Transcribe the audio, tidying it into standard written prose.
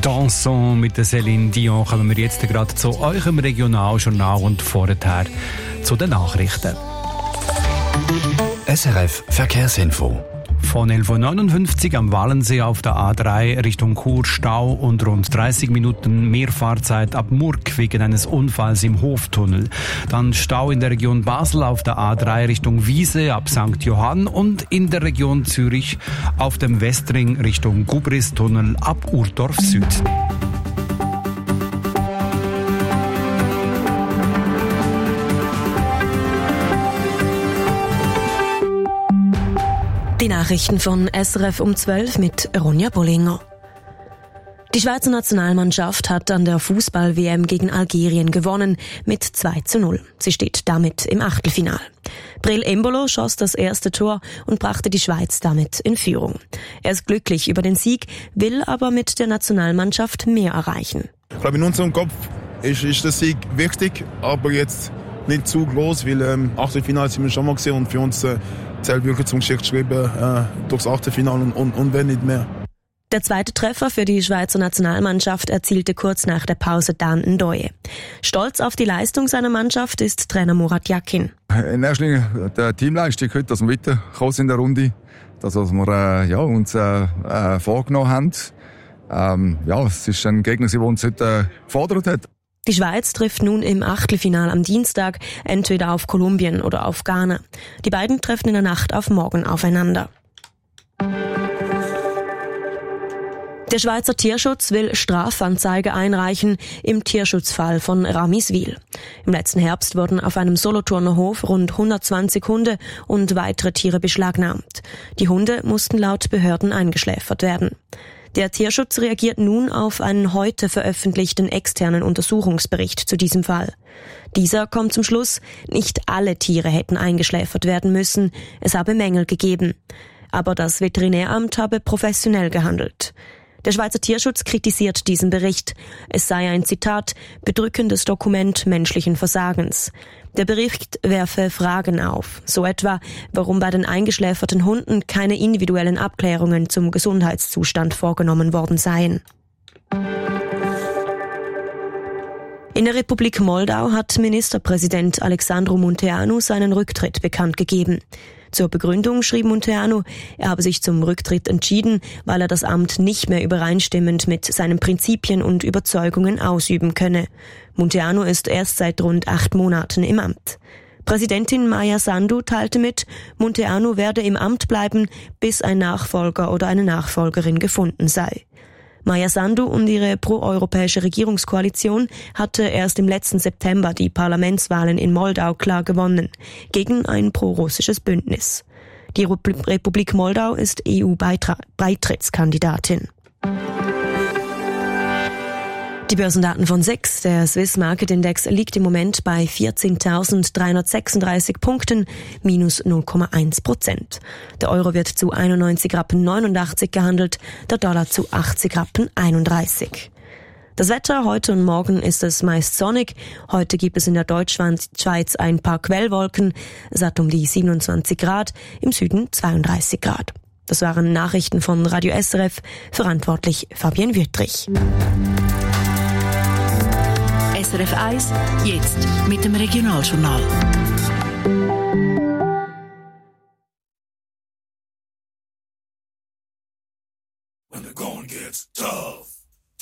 Dansons mit der Céline Dion kommen wir jetzt gerade zu eurem Regionaljournal und vorher zu den Nachrichten. SRF Verkehrsinfo. Von 11.59 Uhr am Wallensee auf der A3 Richtung Chur Stau und rund 30 Minuten mehr Fahrzeit ab Murg wegen eines Unfalls im Hoftunnel. Dann Stau in der Region Basel auf der A3 Richtung Wiese ab St. Johann und in der Region Zürich auf dem Westring Richtung Gubristunnel ab Urdorf Süd. Die Nachrichten von SRF um 12 mit Ronja Bollinger. Die Schweizer Nationalmannschaft hat an der Fußball-WM gegen Algerien gewonnen mit 2:0. Sie steht damit im Achtelfinal. Breel Embolo schoss das erste Tor und brachte die Schweiz damit in Führung. Er ist glücklich über den Sieg, will aber mit der Nationalmannschaft mehr erreichen. Ich glaube, in unserem Kopf ist der Sieg wichtig, aber jetzt nicht zu groß, weil Achtelfinale sind wir schon mal gesehen und für uns zählt wirklich zum Geschichte schreiben durchs Achtelfinale und wenn nicht mehr. Der zweite Treffer für die Schweizer Nationalmannschaft erzielte kurz nach der Pause Dan Ndoye. Stolz auf die Leistung seiner Mannschaft ist Trainer Murat Yakin. In erster Linie der Teamleistung heute, dass wir weitergekommen sind in der Runde, das, was wir uns vorgenommen haben. Es ist ein Gegner, der uns heute gefordert hat. Die Schweiz trifft nun im Achtelfinal am Dienstag entweder auf Kolumbien oder auf Ghana. Die beiden treffen in der Nacht auf morgen aufeinander. Der Schweizer Tierschutz will Strafanzeige einreichen im Tierschutzfall von Ramiswil. Im letzten Herbst wurden auf einem Solothurner Hof rund 120 Hunde und weitere Tiere beschlagnahmt. Die Hunde mussten laut Behörden eingeschläfert werden. Der Tierschutz reagiert nun auf einen heute veröffentlichten externen Untersuchungsbericht zu diesem Fall. Dieser kommt zum Schluss, nicht alle Tiere hätten eingeschläfert werden müssen, es habe Mängel gegeben. Aber das Veterinäramt habe professionell gehandelt. Der Schweizer Tierschutz kritisiert diesen Bericht. Es sei ein, Zitat, bedrückendes Dokument menschlichen Versagens. Der Bericht werfe Fragen auf, so etwa, warum bei den eingeschläferten Hunden keine individuellen Abklärungen zum Gesundheitszustand vorgenommen worden seien. In der Republik Moldau hat Ministerpräsident Alexandru Munteanu seinen Rücktritt bekannt gegeben. Zur Begründung schrieb Munteanu, er habe sich zum Rücktritt entschieden, weil er das Amt nicht mehr übereinstimmend mit seinen Prinzipien und Überzeugungen ausüben könne. Munteanu ist erst seit rund 8 Monaten im Amt. Präsidentin Maia Sandu teilte mit, Munteanu werde im Amt bleiben, bis ein Nachfolger oder eine Nachfolgerin gefunden sei. Maia Sandu und ihre proeuropäische Regierungskoalition hatte erst im letzten September die Parlamentswahlen in Moldau klar gewonnen, gegen ein prorussisches Bündnis. Die Republik Moldau ist EU-Beitrittskandidatin. Die Börsendaten von SIX, der Swiss Market Index, liegt im Moment bei 14.336 Punkten, minus 0,1%. Der Euro wird zu 91,89 Rappen gehandelt, der Dollar zu 80,31 Rappen. Das Wetter heute und morgen ist es meist sonnig. Heute gibt es in der Deutschschweiz ein paar Quellwolken. Es hat um die 27 Grad, im Süden 32 Grad. Das waren Nachrichten von Radio SRF, verantwortlich Fabienne Wüttrich. SRF 1, jetzt mit dem Regionaljournal. When the going gets tough.